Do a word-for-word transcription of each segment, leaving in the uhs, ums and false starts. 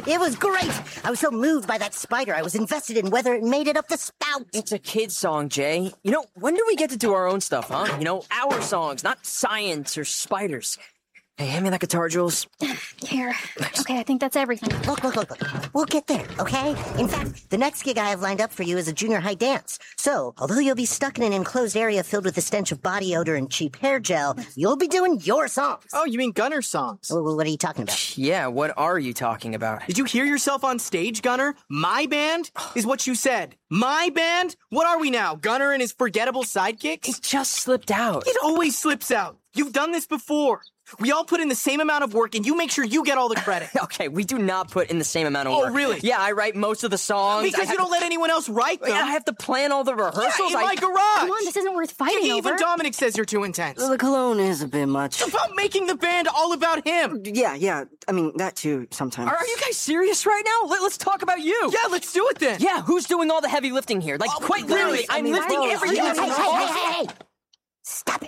It was great. I was so moved by that spider, I was invested in whether it made it up the spout. It's a kid's song, Jay. You know, when do we get to do our own stuff, huh? You know, our songs, not science or spiders. Hey, hand me that guitar, Jules. Here. Okay, I think that's everything. Look, look, look, look. We'll get there, okay? In fact, the next gig I have lined up for you is a junior high dance. So, although you'll be stuck in an enclosed area filled with the stench of body odor and cheap hair gel, you'll be doing your songs. Oh, you mean Gunner songs? Well, what are you talking about? Yeah, what are you talking about? Did you hear yourself on stage, Gunner? My band is what you said. My band? What are we now, Gunner and his forgettable sidekicks? It just slipped out. It always slips out. You've done this before. We all put in the same amount of work, and you make sure you get all the credit. Okay, we do not put in the same amount of Oh, work. really? Yeah, I write most of the songs. Because you don't let anyone else write them. I have to plan all the rehearsals. Yeah, in I... my garage. Come on, this isn't worth fighting Even over. Dominic says you're too intense. The cologne is a bit much. About making the band all about him. Yeah, yeah. I mean, that too, sometimes. Are, are you guys serious right now? Let, let's talk about you. Yeah, let's do it then. Yeah, who's doing all the heavy lifting here? Like, Oh, quite really? literally, I I'm mean, lifting oh, everything. Hey, that's hey, in the hey, hall. hey, hey, hey! Stop it.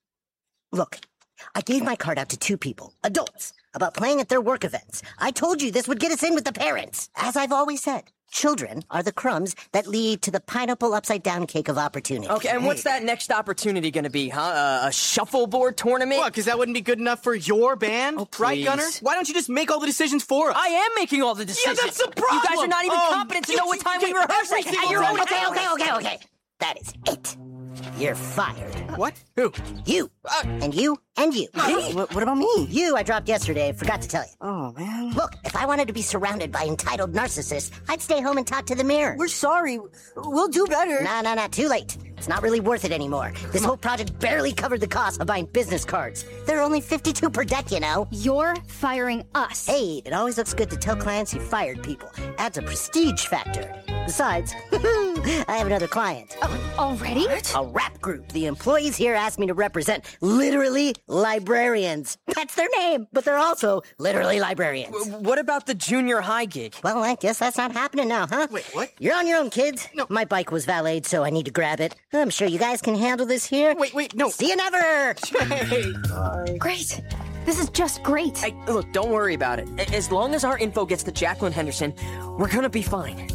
Look, I gave my card out to two people, adults, about playing at their work events. I told you this would get us in with the parents. As I've always said, children are the crumbs that lead to the pineapple upside-down cake of opportunity. Okay, and what's that next opportunity gonna be, huh? Uh, a shuffleboard tournament? What, because that wouldn't be good enough for your band? Oh, right, please. Gunner? Why don't you just make all the decisions for us? I am making all the decisions. Yeah, that's the problem. You guys are not even Um, competent to you- know what time we you- rehearse. every At single your time- own Okay, okay, okay, okay. That is it. You're fired. What? Who? You. Uh, And you. And you. What, what about me? You I dropped yesterday. Forgot to tell you. Oh, man. Look, if I wanted to be surrounded by entitled narcissists, I'd stay home and talk to the mirror. We're sorry. We'll do better. Nah, nah, nah, too late. It's not really worth it anymore. This whole project barely covered the cost of buying business cards. There are only fifty-two per deck, you know. You're firing us. Hey, it always looks good to tell clients you fired people. Adds a prestige factor. Besides, I have another client. Oh, already? A rap group. The employees here asked me to represent literally librarians. That's their name, but they're also literally librarians. What about the junior high gig? Well, I guess that's not happening now, huh? Wait, what? You're on your own, kids. No. My bike was valeted, so I need to grab it. I'm sure you guys can handle this here. Wait, wait, no. See you never! Hey. Great. This is just great. Hey, look, don't worry about it. A- As long as our info gets to Jacqueline Henderson, we're gonna be fine.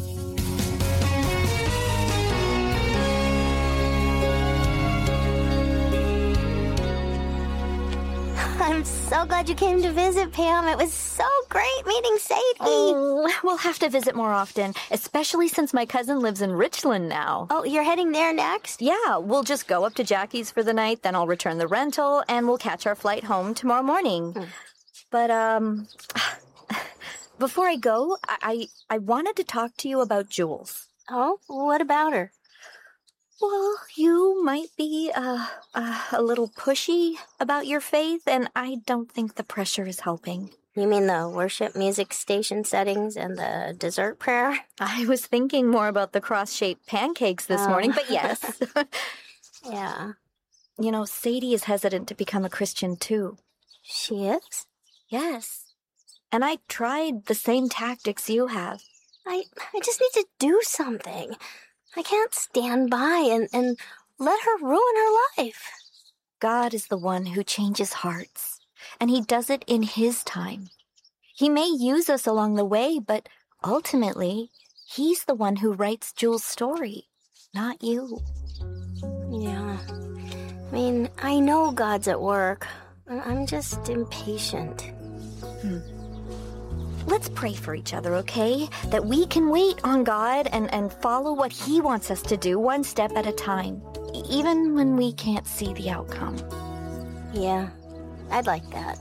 I'm so glad you came to visit, Pam. It was so great meeting Sadie. Oh, we'll have to visit more often, especially since my cousin lives in Richland now. Oh, you're heading there next? Yeah, we'll just go up to Jackie's for the night, then I'll return the rental, and we'll catch our flight home tomorrow morning. Hmm. But, um, before I go, I, I I wanted to talk to you about Jules. Oh, what about her? Well, you might be uh, uh, a little pushy about your faith, and I don't think the pressure is helping. You mean the worship music station settings and the dessert prayer? I was thinking more about the cross-shaped pancakes this Oh. morning, but yes. Yeah. You know, Sadie is hesitant to become a Christian, too. She is? Yes. And I tried the same tactics you have. I I just need to do something. I can't stand by and, and let her ruin her life. God is the one who changes hearts, and he does it in his time. He may use us along the way, but ultimately, he's the one who writes Jules' story, not you. Yeah. I mean, I know God's at work. I- I'm just impatient. Hmm. Let's pray for each other, okay? That we can wait on God and, and follow what he wants us to do one step at a time, e- even when we can't see the outcome. Yeah, I'd like that.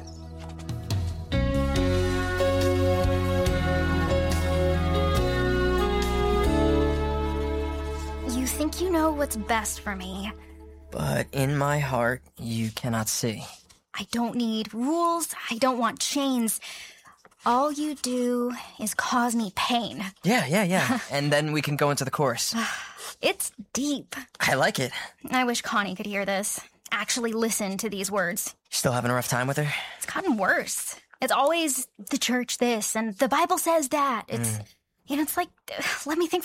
You think you know what's best for me. But in my heart, you cannot see. I don't need rules. I don't want chains. All you do is cause me pain. Yeah, yeah, yeah. And then we can go into the chorus. It's deep. I like it. I wish Connie could hear this. Actually listen to these words. Still having a rough time with her? It's gotten worse. It's always the church this and the Bible says that. It's, Mm. you know, it's like, let me think